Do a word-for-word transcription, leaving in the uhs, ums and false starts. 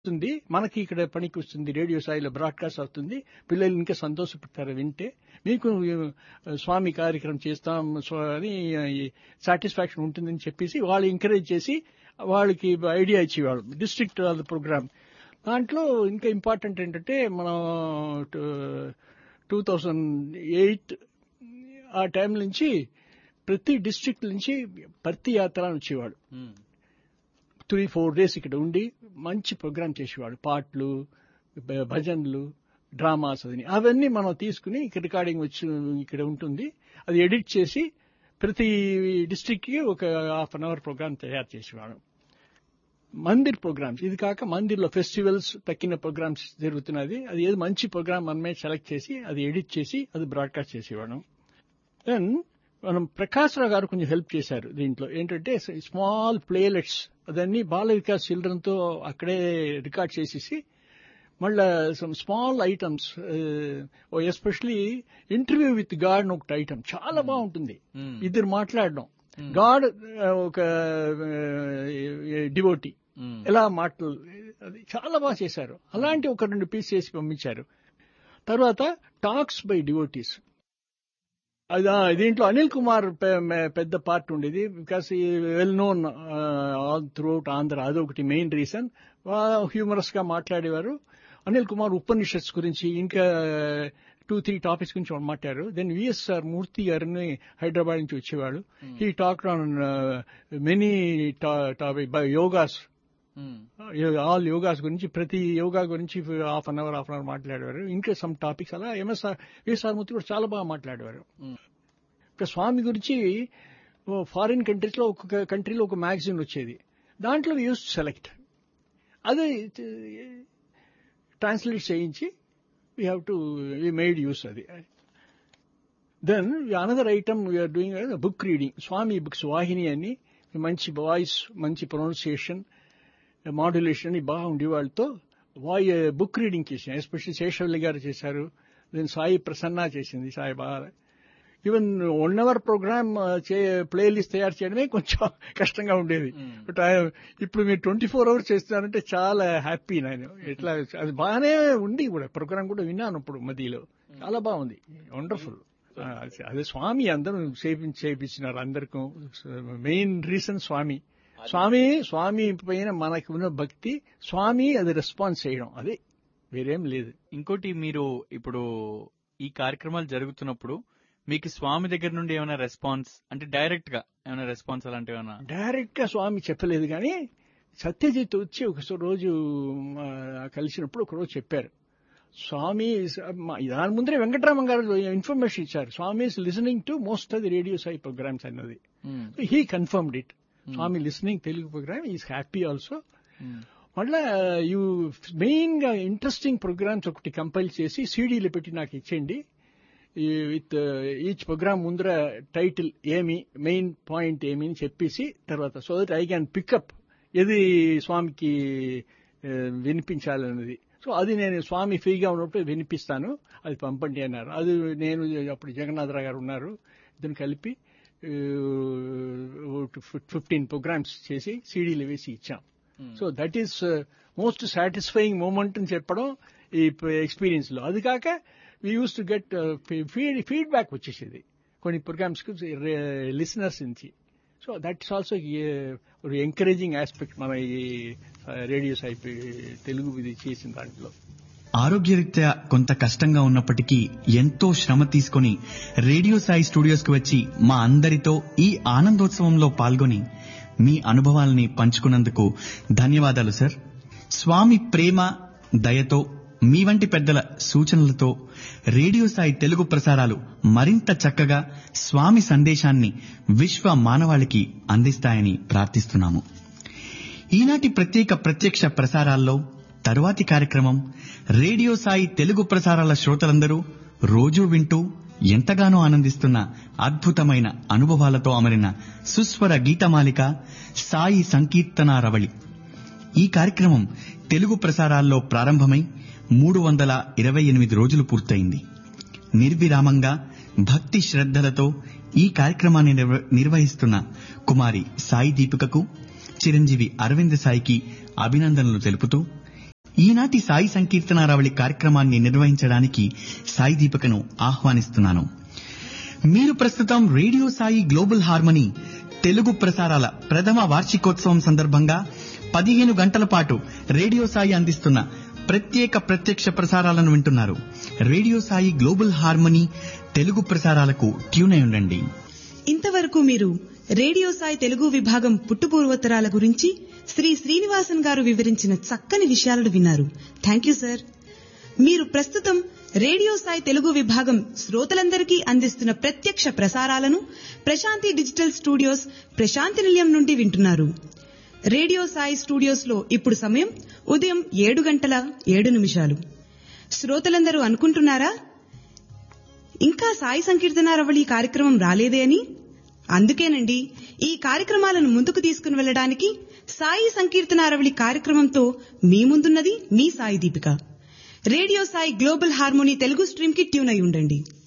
వస్తుంది, మనకి ఇక్కడ పనికి వస్తుంది, రేడియో స్థాయిలో బ్రాడ్కాస్ట్ అవుతుంది, పిల్లలు ఇంకా సంతోషపడతారు వింటే, మీకు స్వామి కార్యక్రమం చేస్తాం అని సాటిస్ఫాక్షన్ ఉంటుందని చెప్పేసి వాళ్ళు ఎంకరేజ్ చేసి వాళ్ళకి ఐడియా ఇచ్చేవాళ్ళు. డిస్ట్రిక్ట్ ప్రోగ్రామ్ దాంట్లో ఇంకా ఇంపార్టెంట్ ఏంటంటే, మనం టూ థౌజండ్ ఎయిట్ ఆ టైం నుంచి ప్రతి డిస్ట్రిక్ట్ నుంచి ప్రతి యాత్ర వచ్చేవాడు. త్రీ ఫోర్ డేస్ ఇక్కడ ఉండి మంచి ప్రోగ్రామ్ చేసేవాడు. పాటలు, భజనలు, డ్రామాస్ అని అవన్నీ మనం తీసుకుని ఇక్కడ రికార్డింగ్ వచ్చి ఇక్కడ ఉంటుంది. అది ఎడిట్ చేసి ప్రతి డిస్ట్రిక్ట్కి ఒక హాఫ్ అన్ అవర్ ప్రోగ్రామ్ తయారు చేసేవాడు. మందిర్ ప్రోగ్రామ్స్, ఇది కాక మందిర్లో ఫెస్టివల్స్ తక్కిన ప్రోగ్రామ్స్ జరుగుతున్నది. అది ఏది మంచి ప్రోగ్రామ్ మనమే సెలెక్ట్ చేసి అది ఎడిట్ చేసి అది బ్రాడ్కాస్ట్ చేసేవాడు. దెన్ మనం ప్రకాశ్ రావు గారు కొంచెం హెల్ప్ చేశారు దీంట్లో. ఏంటంటే స్మాల్ ప్లేలెట్స్ అదన్నీ బాల వికాస్ చిల్డ్రన్తో అక్కడే రికార్డ్ చేసేసి మళ్ళా some small items, especially interview with God అని ఒకటి ఐటమ్ చాలా బాగుంటుంది. ఇద్దరు మాట్లాడడం, గాడ్ ఒక డివోటీ ఎలా మాటలు, అది చాలా బాగా చేశారు. అలాంటి ఒక రెండు పీస్ చేసి పంపించారు. తర్వాత టాక్స్ బై డివోటీస్, అది దీంట్లో అనిల్ కుమార్ పెద్ద పార్ట్ ఉండేది. బికాస్ ఈ well known all throughout Andhra, అదొకటి మెయిన్ రీజన్. హ్యూమరస్ గా మాట్లాడేవారు. అనిల్ కుమార్ ఉపనిషత్స్ గురించి ఇంకా టూ త్రీ టాపిక్స్ గురించి మాట్లాడారు. దెన్ విఎస్ఆర్ మూర్తి గారిని హైదరాబాద్ నుంచి వచ్చేవాడు. He talk on many topic by yogas, all yogas గురించి, ప్రతి యోగా గురించి half an hour half an hour మాట్లాడేవారు. ఇంకా సమ్ టాపిక్స్ అలా ఎంఎస్ఆర్ విఎస్ఆర్ మూర్తి కూడా చాలా బాగా మాట్లాడేవారు. ఇంకా స్వామి గురించి ఫారిన్ కంట్రీస్ లో ఒక్కొక్క కంట్రీలో ఒక మ్యాగజైన్ వచ్చేది, దాంట్లో యూస్ సెలెక్ట్, అది ట్రాన్స్లేట్ చేయించి we have to we made use అది. Then another item we are doing book reading. స్వామి బుక్స్ వాహిని అని మంచి వాయిస్, మంచి ప్రొనౌన్సియేషన్, మాడ్యులేషన్ బాగా ఉండే వాళ్ళతో వాయి బుక్ రీడింగ్ చేసాను. ఎస్పెషల్లీ శేషవల్లి గారు చేశారు. దెన్ సాయి ప్రసన్న చేసింది. సాయి బాగా even one hour programme play list తయారు చేయడమే కొంచెం కష్టంగా ఉండేది. బట్ ఇప్పుడు మీరు ట్వంటీ ఫోర్ అవర్స్ చేస్తున్నారంటే చాలా హ్యాపీ నేను. ఎట్లా అది బాగానే ఉంది కూడా, ప్రోగ్రామ్ కూడా విన్నాను ఇప్పుడు మధ్యలో, చాలా బాగుంది, వండర్ఫుల్. అదే స్వామి అందరూ చేపించి చేయించినారు అందరికీ. మెయిన్ రీజన్ స్వామి స్వామి స్వామి పైన మనకి ఉన్న భక్తి, స్వామి అది రెస్పాన్స్ చేయడం, అదే వేరేం లేదు. ఇంకోటి, మీరు ఇప్పుడు ఈ కార్యక్రమాలు జరుగుతున్నప్పుడు మీకు స్వామి దగ్గర నుండి ఏమైనా రెస్పాన్స్ అంటే డైరెక్ట్ గా ఏమైనా రెస్పాన్స్ అలాంటివి ఏమైనా? డైరెక్ట్ గా స్వామి చెప్పలేదు, కానీ సత్యజిత్ వచ్చి ఒక రోజు కలిసినప్పుడు ఒక రోజు చెప్పారు, స్వామి దాని ముందరే వెంకటరామన్ గారు ఇన్ఫర్మేషన్ ఇచ్చారు, స్వామి is listening to most of the radio Sai programmes అన్నది. He confirmed it. Swamy listening Telugu programme, is happy also. మళ్ళా యూ మెయిన్ గా ఇంట్రెస్టింగ్ ప్రోగ్రామ్స్ ఒకటి కంపైల్ చేసి సీడీలు పెట్టి నాకు ఇచ్చేయండి, విత్ ఈచ్ ప్రోగ్రామ్ ముందర టైటిల్ ఏమి, మెయిన్ పాయింట్ ఏమి అని చెప్పేసి తర్వాత, so that I can pickup ఏది స్వామికి వినిపించాలన్నది. సో అది నేను స్వామి ఫ్రీగా ఉన్నప్పుడు వినిపిస్తాను, అది పంపండి అన్నారు. అది నేను అప్పుడు జగన్నాథరావు గారు ఉన్నారు, ఇద్దరు కలిపి ఫిఫ్టీన్ ప్రోగ్రామ్స్ చేసి సీడీలు వేసి ఇచ్చాం. So that is most satisfying moment అని చెప్పడం ఈ ఎక్స్పీరియన్స్ లో. అది కాక we use to get feedback వచ్చేసేది కొన్ని ప్రోగ్రామ్స్ కు లిసనర్స్ నుంచి. So that is also encouraging aspect మన ఈ రేడియో సాయి తెలుగు ఇది చేసిన దాంట్లో. ఆరోగ్యరీత్యా కొంత కష్టంగా ఉన్నప్పటికీ ఎంతో శ్రమ తీసుకుని రేడియో సాయి స్టూడియోస్ కు వచ్చి మా అందరితో ఈ ఆనందోత్సవంలో పాల్గొని మీ అనుభవాల్ని పంచుకున్నందుకు ధన్యవాదాలు సార్. స్వామి ప్రేమ, దయతో, మీ వంటి పెద్దల సూచనలతో రేడియో సాయి తెలుగు ప్రసారాలు మరింత చక్కగా స్వామి సందేశాన్ని విశ్వ మానవాళికి అందిస్తాయని ప్రార్థిస్తున్నాము. ఈనాటి ప్రత్యేక ప్రత్యక్ష ప్రసారాల్లో తరువాతి కార్యక్రమం రేడియో సాయి తెలుగు ప్రసారాల శ్రోతలందరూ రోజూ వింటూ ఎంతగానో ఆనందిస్తున్న అద్భుతమైన అనుభవాలతో అమరిన సుస్వర గీతమాలిక సాయి సంకీర్తనారవళి. ఈ కార్యక్రమం తెలుగు ప్రసారాల్లో ప్రారంభమై మూడు వందల ఇరవై ఎనిమిది రోజులు పూర్తయింది. నిర్విరామంగా భక్తి శ్రద్ధలతో ఈ కార్యక్రమాన్ని నిర్వహిస్తున్న కుమారి సాయి దీపికకు, చిరంజీవి అరవింద్ సాయికి అభినందనలు తెలుపుతూ ఈనాటి సాయి సంకీర్తనారావళి కార్యక్రమాన్ని నిర్వహించడానికి సాయి దీపికను ఆహ్వానిస్తున్నాను. మీరు ప్రస్తుతం radio Sai global harmony Telugu ప్రసారాల ప్రథమ వార్షికోత్సవం సందర్భంగా పదిహేను గంటల పాటు రేడియో సాయి అందిస్తున్న ప్రత్యేక ప్రత్యక్ష ప్రసారాలను వింటున్నారు. Radio Sai global harmony Telugu ప్రసారాలకు tune అయి ఉండండి. ఇంతవరకు మీరు రేడియో సాయి తెలుగు విభాగం పుట్టుపూర్వోత్తరాల గురించి శ్రీ శ్రీనివాసన్ గారు వివరించిన చక్కని విషయాలను విన్నారు. Thank you sir. మీరు ప్రస్తుతం రేడియో సాయి తెలుగు విభాగం శ్రోతలందరికీ అందిస్తున్న ప్రత్యక్ష ప్రసారాలను ప్రశాంతి డిజిటల్ స్టూడియోస్ ప్రశాంతి నిలయం నుండి వింటున్నారు. రేడియో సాయి స్టూడియోస్ లో ఇప్పుడు సమయం ఉదయం ఏడు గంటల ఏడు నిమిషాలు. శ్రోతలందరూ అనుకుంటున్నారా ఇంకా సాయి సంకీర్తనారవళి కార్యక్రమం రాలేదే అని? అందుకేనండి, ఈ కార్యక్రమాలను ముందుకు తీసుకుని వెళ్లడానికి సాయి సంకీర్తనారవళి కార్యక్రమంతో మీ ముందున్నది మీ Sai Deepika. Radio Sai global harmony Telugu stream కి ట్యూన్ అయి ఉండండి.